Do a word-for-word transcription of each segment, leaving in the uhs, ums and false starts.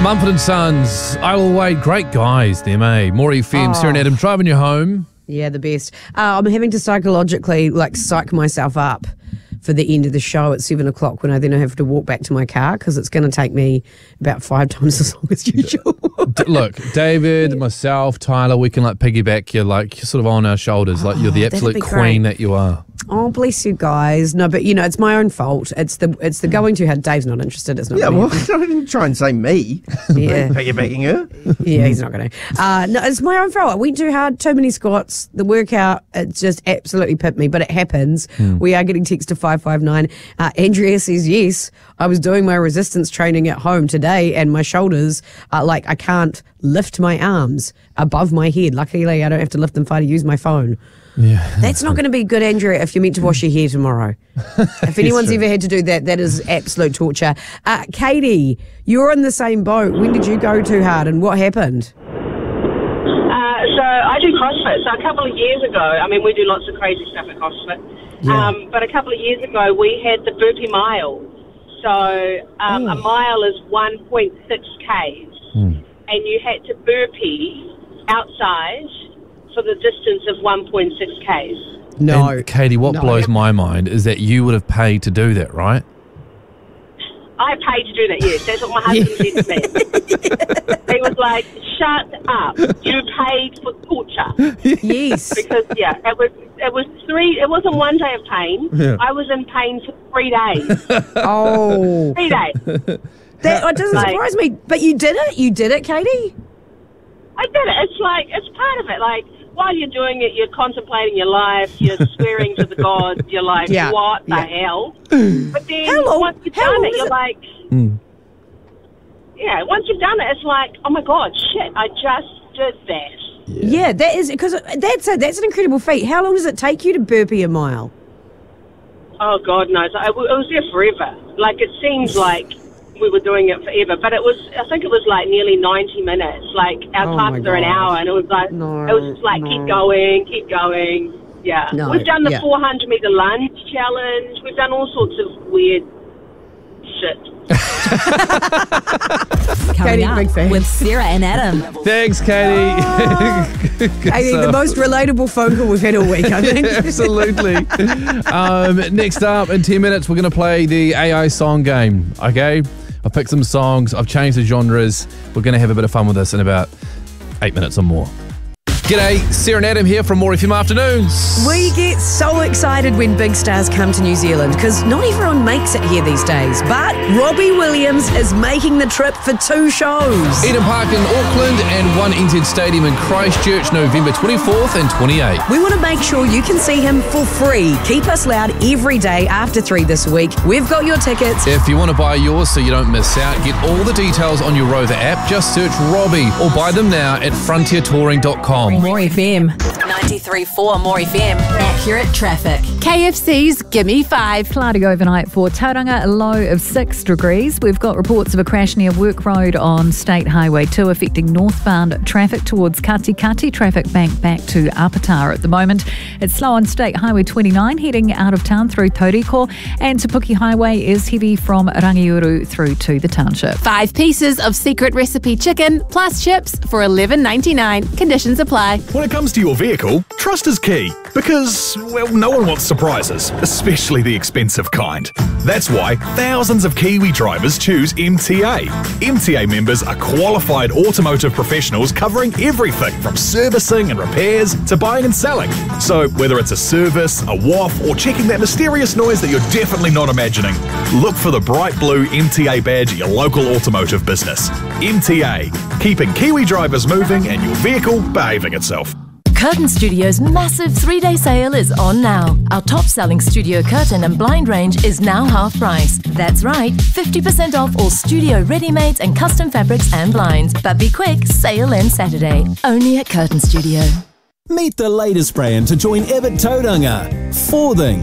Mumford and Sons, Idle Wait, great guys, them, eh? More F M, oh. Sarah and Adam, driving you home. Yeah, the best. Uh, I'm having to psychologically, like, psych myself up for the end of the show at seven o'clock when I then have to walk back to my car because it's going to take me about five times as long as usual. D- look, David, myself, Tyler, we can, like, piggyback you, like, you're sort of on our shoulders, like, oh, you're the absolute queen that you are. Oh, bless you guys. No, but, you know, it's my own fault. It's the it's the going too hard. Dave's not interested. It's not Yeah, me. well, I didn't try and say me. Yeah. Piggybacking her. Yeah, he's not going to. Uh, no, it's my own fault. I went too hard, too many squats. The workout, it just absolutely pipped me, but it happens. Mm. We are getting text to five five nine. Uh, Andrea says, yes, I was doing my resistance training at home today and my shoulders are like, I can't lift my arms above my head. Luckily, I don't have to lift them far to use my phone. Yeah, that's not going to be good, Andrea, if you're meant to wash your hair tomorrow. If anyone's ever had to do that, that is absolute torture. Uh, Katie, you're in the same boat. When did you go too hard and what happened? Uh, so I do CrossFit. So a couple of years ago, I mean, we do lots of crazy stuff at CrossFit. Yeah. Um, but a couple of years ago, we had the burpee mile. So um, a mile is one point six kays. Mm. And you had to burpee outside for the distance of one point six kays. No. And Katie, what no. blows my mind is that you would have paid to do that, right? I paid to do that, yes. That's what my husband said to me. He was like, shut up. You paid for torture. Yes. Because, yeah, it was it was three, it wasn't one day of pain. Yeah. I was in pain for three days. Oh. Three days. That it doesn't like, surprise me. But you did it? You did it, Katie? I did it. It's like, it's part of it. Like, while you're doing it, you're contemplating your life, you're swearing to the gods, you're like, yeah, what the yeah. hell? But then how once you've done it, you're it? like, mm. yeah, once you've done it, it's like, oh my God, shit, I just did that. Yeah, yeah that is, because that's a, that's an incredible feat. How long does it take you to burpee a mile? Oh, God knows. It was there forever. Like, it seems like we were doing it forever, but it was, I think it was like nearly ninety minutes. Like, our oh classes are an hour, and it was like, no, it was just like, no. keep going, keep going. Yeah. No, We've done the yeah. four hundred metre lunge challenge. We've done all sorts of weird shit. Katie, up big fan. With Sarah and Adam. Thanks, Katie. Oh. Katie, the most relatable phone call we've had all week, I think. Absolutely. um, next up, in ten minutes, we're going to play the A I song game, okay? I've picked some songs, I've changed the genres. We're going to have a bit of fun with this in about eight minutes or more. G'day, Sarah and Adam here from More F M Afternoons. We get so excited when big stars come to New Zealand because not everyone makes it here these days. But Robbie Williams is making the trip for two shows. Eden Park in Auckland and One N Z Stadium in Christchurch, November twenty-fourth and twenty-eighth. We want to make sure you can see him for free. Keep us loud every day after three this week. We've got your tickets. If you want to buy yours so you don't miss out, get all the details on your Rover app. Just search Robbie or buy them now at frontier touring dot com. More F M. ninety-three point four More F M. Accurate traffic. K F C's Gimme Five. Cloudy overnight for Tauranga, a low of six degrees. We've got reports of a crash near Work Road on State Highway two affecting northbound traffic towards Katikati. Traffic bank back to Apata at the moment. It's slow on State Highway twenty-nine heading out of town through Tauriko, and Te Puke Highway is heavy from Rangiuru through to the township. Five pieces of secret recipe chicken plus chips for eleven ninety-nine. Conditions apply. When it comes to your vehicle, trust is key because, well, no one wants surprises, especially the expensive kind. That's why thousands of Kiwi drivers choose M T A. M T A members are qualified automotive professionals covering everything from servicing and repairs to buying and selling. So whether it's a service, a W A F, or checking that mysterious noise that you're definitely not imagining, look for the bright blue M T A badge at your local automotive business. M T A, keeping Kiwi drivers moving and your vehicle behaving itself. Curtain Studio's massive three-day sale is on now. Our top-selling studio curtain and blind range is now half price. That's right, fifty percent off all studio ready-mades and custom fabrics and blinds. But be quick, sale ends Saturday. Only at Curtain Studio. Meet the latest brand to join Evatt Tauranga, Forthing.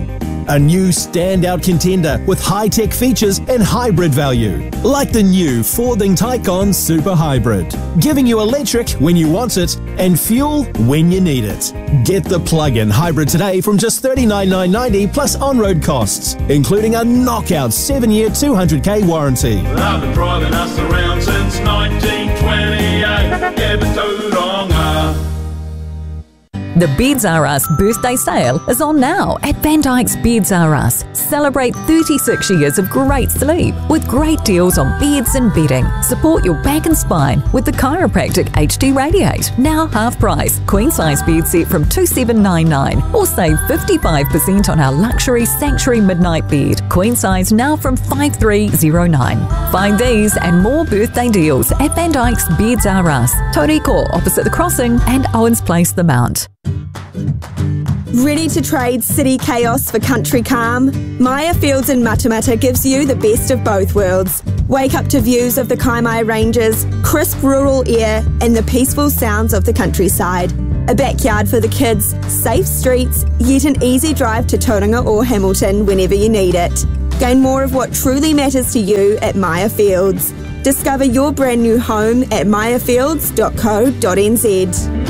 A new standout contender with high-tech features and hybrid value. Like the new Fording Taycan Super Hybrid. Giving you electric when you want it and fuel when you need it. Get the plug-in hybrid today from just thirty-nine thousand nine hundred ninety dollars plus on-road costs, including a knockout seven-year two hundred k warranty. I've been driving us around since nineteen twenty-eight. Yeah, but Tauranga. The Beds R Us birthday sale is on now at Van Dyke's Beds R Us. Celebrate thirty-six years of great sleep with great deals on beds and bedding. Support your back and spine with the Chiropractic H D Radiate. Now half price. Queen size bed set from two thousand seven hundred ninety-nine dollars or save fifty-five percent on our luxury Sanctuary Midnight Bed. Queen size now from five thousand three hundred nine. Find these and more birthday deals at Van Dyke's Beds R Us. Toriko opposite the crossing and Owens Place the Mount. Ready to trade city chaos for country calm? Maya Fields in Matamata gives you the best of both worlds. Wake up to views of the Kaimai Ranges, crisp rural air, and the peaceful sounds of the countryside. A backyard for the kids, safe streets, yet an easy drive to Tauranga or Hamilton whenever you need it. Gain more of what truly matters to you at Maya Fields. Discover your brand new home at maya fields dot co dot n z.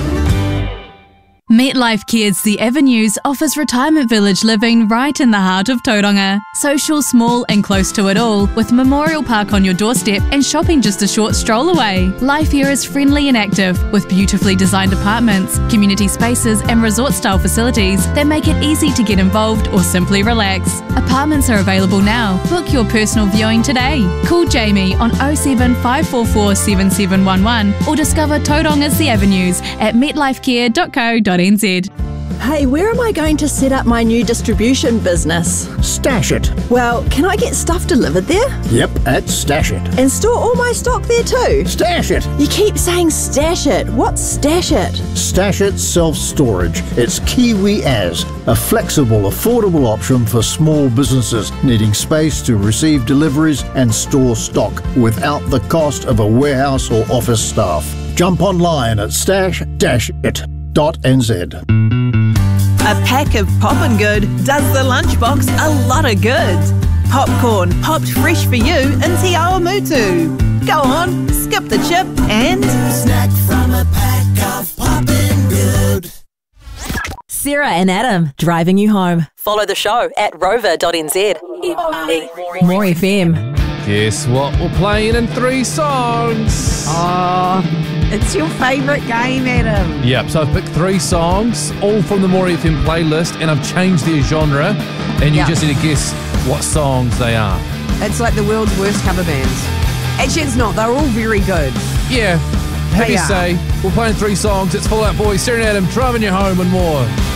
MetLife Cares The Avenues offers retirement village living right in the heart of Tauranga. Social, small and close to it all, with Memorial Park on your doorstep and shopping just a short stroll away. Life here is friendly and active, with beautifully designed apartments, community spaces and resort-style facilities that make it easy to get involved or simply relax. Apartments are available now. Book your personal viewing today. Call Jamie on oh seven five four four seven seven one one or discover Tauranga's The Avenues at metlifecare dot co dot n z. Hey, where am I going to set up my new distribution business? Stash It. Well, can I get stuff delivered there? Yep, at Stash It. And store all my stock there too? Stash It. You keep saying Stash It. What's Stash It? Stash It Self-Storage. It's Kiwi As, a flexible, affordable option for small businesses needing space to receive deliveries and store stock without the cost of a warehouse or office staff. Jump online at stash dash it dot n z. A pack of Poppin' Good does the lunchbox a lot of good. Popcorn popped fresh for you in Te Awamutu. Go on, skip the chip and snack from a pack of Poppin' Good. Sarah and Adam, driving you home. Follow the show at rover dot n z. More F M. Guess what? We're playing in three songs. Oh, it's your favourite game, Adam. Yep, so I've picked three songs, all from the More F M playlist, and I've changed their genre, and you Yep. just need to guess what songs they are. It's like the world's worst cover bands. Actually, it's not. They're all very good. Yeah, have They you are. say. We're playing three songs. It's Fall Out Boy, Sarah and Adam, driving you home and more.